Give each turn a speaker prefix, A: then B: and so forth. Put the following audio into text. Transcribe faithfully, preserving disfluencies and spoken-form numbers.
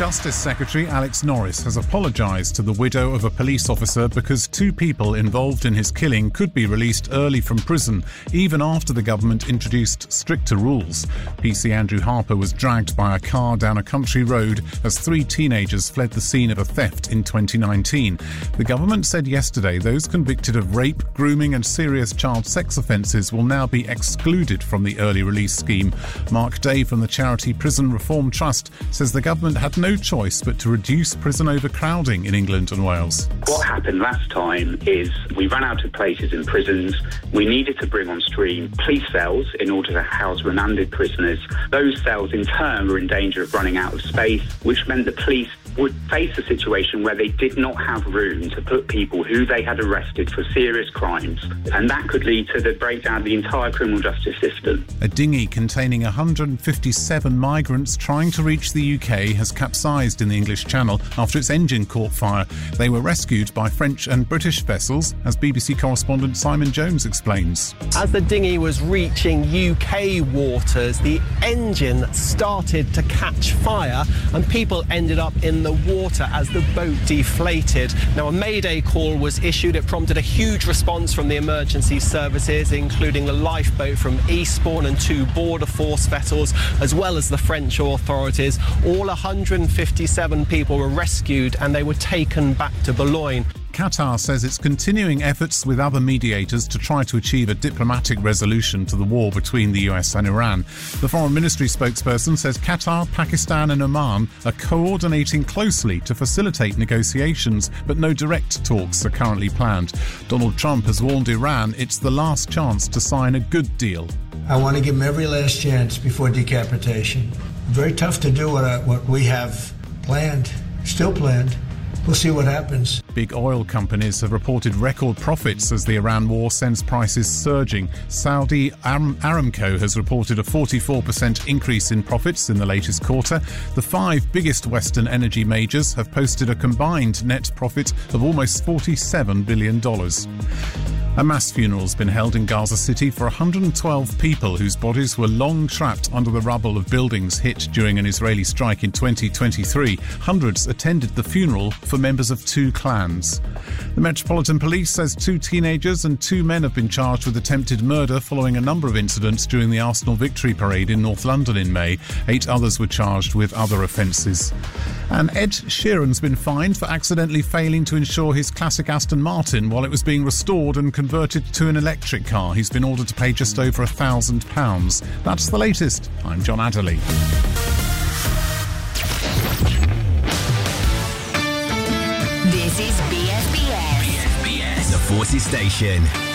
A: Justice Secretary Alex Norris has apologised to the widow of a police officer because two people involved in his killing could be released early from prison, even after the government introduced stricter rules. P C Andrew Harper was dragged by a car down a country road as three teenagers fled the scene of a theft in twenty nineteen. The government said yesterday those convicted of rape, grooming and serious child sex offences will now be excluded from the early release scheme. Mark Day from the charity Prison Reform Trust says the government had no choice but to reduce prison overcrowding in England and Wales.
B: What happened last time is we ran out of places in prisons. We needed to bring on stream police cells in order to house remanded prisoners. Those cells in turn were in danger of running out of space, which meant the police would face a situation where they did not have room to put people who they had arrested for serious crimes, and that could lead to the breakdown of the entire criminal justice system.
A: A dinghy containing one hundred fifty-seven migrants trying to reach the U K has capsized in the English Channel after its engine caught fire. They were rescued by French and British vessels, as B B C correspondent Simon Jones explains.
C: As the dinghy was reaching U K waters, the engine started to catch fire and people ended up in the water as the boat deflated. Now, a mayday call was issued. It prompted a huge response from the emergency services, including the lifeboat from Eastbourne and two Border Force vessels, as well as the French authorities. All one hundred fifty-seven people were rescued and they were taken back to Boulogne.
A: Qatar says it's continuing efforts with other mediators to try to achieve a diplomatic resolution to the war between the U S and Iran. The Foreign Ministry spokesperson says Qatar, Pakistan and Oman are coordinating closely to facilitate negotiations, but no direct talks are currently planned. Donald Trump has warned Iran it's the last chance to sign a good deal.
D: I want to give them every last chance before decapitation. Very tough to do what, I, what we have planned, still planned. We'll see what happens.
A: Big oil companies have reported record profits as the Iran war sends prices surging. Saudi Aramco has reported a forty-four percent increase in profits in the latest quarter. The five biggest Western energy majors have posted a combined net profit of almost forty-seven billion dollars. A mass funeral has been held in Gaza City for one hundred twelve people whose bodies were long trapped under the rubble of buildings hit during an Israeli strike in twenty twenty-three. Hundreds attended the funeral for members of two clans. The Metropolitan Police says two teenagers and two men have been charged with attempted murder following a number of incidents during the Arsenal Victory Parade in North London in May. Eight others were charged with other offences. And Ed Sheeran's been fined for accidentally failing to insure his classic Aston Martin while it was being restored and converted to an electric car. He's been ordered to pay just over a thousand pounds. That's the latest. I'm John Adderley.
E: This is B S B S.
F: B S B S, the Forces Station.